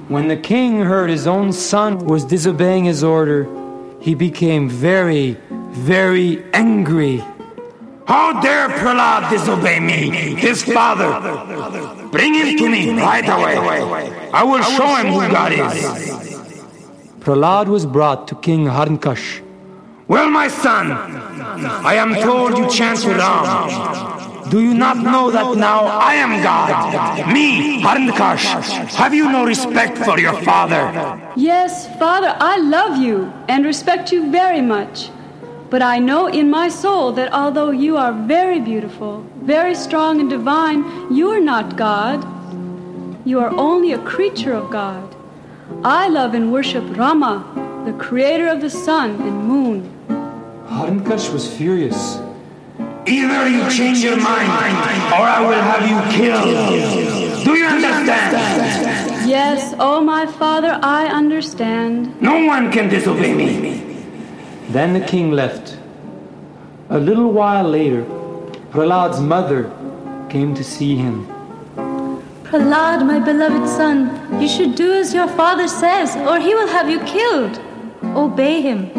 When the king heard his own son was disobeying his order, he became very, very angry. How dare Prahlad disobey me, his father? Bring him to me right away. I will show him who God is. Prahlad was brought to King Harnkash. Well, my son, I am told you chant Ram. Do you not know that now I am God? Me, Harnkash. Have you no respect for your father? Yes, Father, I love you and respect you very much. But I know in my soul that although you are very beautiful, very strong and divine, you are not God. You are only a creature of God. I love and worship Rama, the creator of the sun and moon. Harnkash was furious. Either you change your mind, or I will have you killed. Do you understand? Yes, oh my father, I understand. No one can disobey me. Then the king left. A little while later, Prahlad's mother came to see him. Prahlad, my beloved son, you should do as your father says, or he will have you killed. Obey him.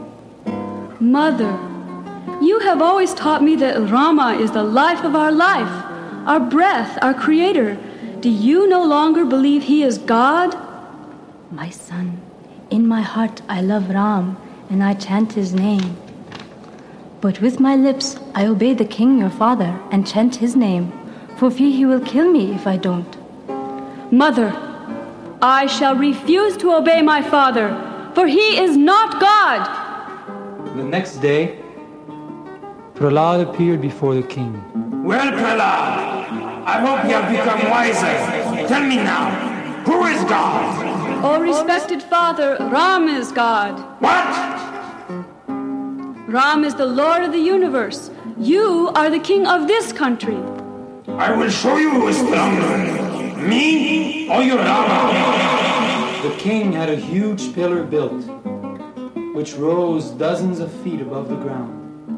Mother, you have always taught me that Rama is the life of our life, our breath, our creator. Do you no longer believe he is God? My son, in my heart I love Ram, and I chant his name. But with my lips I obey the king your father and chant his name, for fear he will kill me if I don't. Mother, I shall refuse to obey my father, for he is not God. The next day, Prahlad appeared before the king. Well, Prahlad, I hope you have become wiser. Tell me now, who is God? O respected father, Ram is God. What? Ram is the Lord of the universe. You are the king of this country. I will show you who is stronger, me or your Rama. The king had a huge pillar built, which rose dozens of feet above the ground.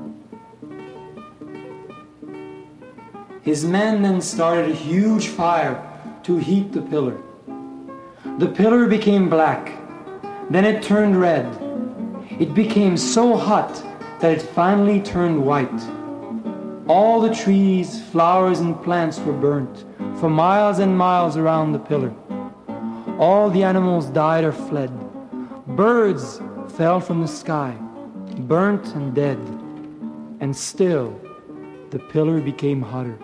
His men then started a huge fire to heat the pillar. The pillar became black, then it turned red. It became so hot that it finally turned white. All the trees, flowers, and plants were burnt for miles and miles around the pillar. All the animals died or fled. Birds fell from the sky, burnt and dead. And still, the pillar became hotter.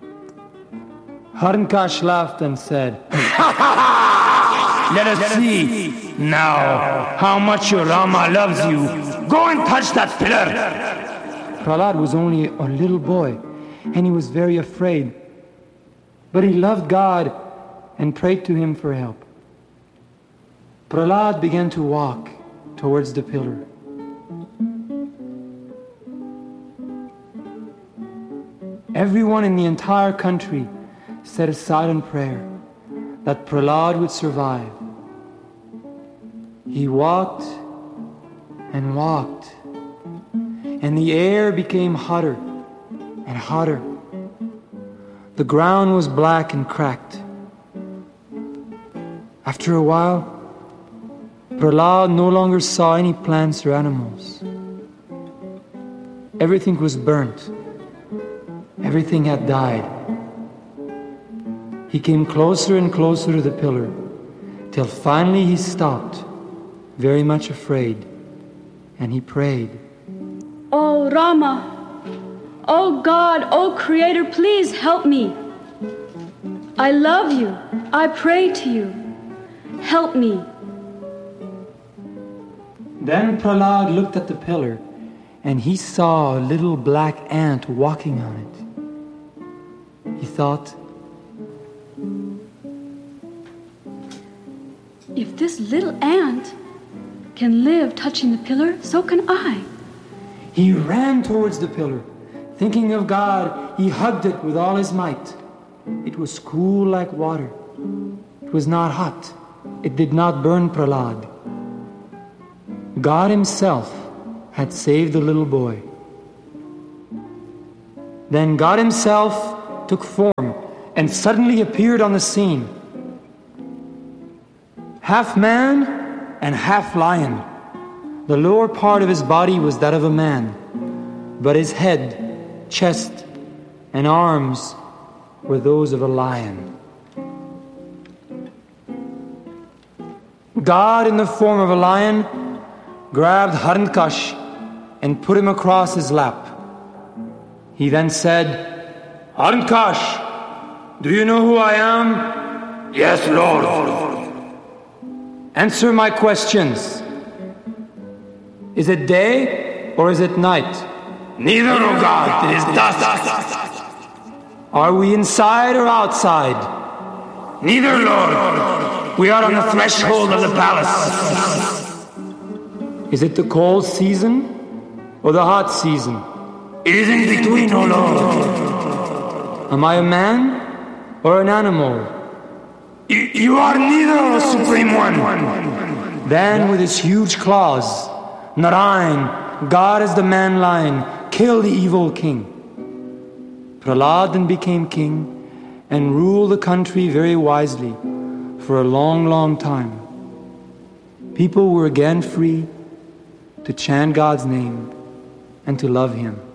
Harnkash laughed and said, Let us see now how much your Rama loves you. Go and touch that pillar. Prahlad was only a little boy, and he was very afraid. But he loved God and prayed to him for help. Prahlad began to walk towards the pillar. Everyone in the entire country said a silent prayer that Prahlad would survive. He walked and walked, and the air became hotter and hotter. The ground was black and cracked. After a while, Prahlad no longer saw any plants or animals. Everything was burnt. Everything had died. He came closer and closer to the pillar, till finally he stopped, very much afraid, and he prayed. Oh Rama, oh God, oh Creator, please help me. I love you. I pray to you. Help me. Then Prahlad looked at the pillar, and he saw a little black ant walking on it. He thought, if this little ant can live touching the pillar, so can I. He ran towards the pillar. Thinking of God, he hugged it with all his might. It was cool like water. It was not hot. It did not burn Prahlad. God himself had saved the little boy. Then God himself took form and suddenly appeared on the scene. half man and half lion. The lower part of his body was that of a man, but his head, chest, and arms were those of a lion. God, in the form of a lion, grabbed Harnkash and put him across his lap. He then said, "Harnkash, do you know who I am?" "Yes, Lord." "Answer my questions. Is it day or is it night?" "Neither, O God, it is dusk." "Are we inside or outside?" "Neither, Lord. We are on the threshold of the palace." "Is it the cold season or the hot season?" "It is in between, O Lord." "Am I a man or an animal?" You are neither, O Supreme One." Then with his huge claws, Narayan, God as the man lion, killed the evil king. Prahlad then became king and ruled the country very wisely for a long, long time. People were again free to chant God's name and to love Him.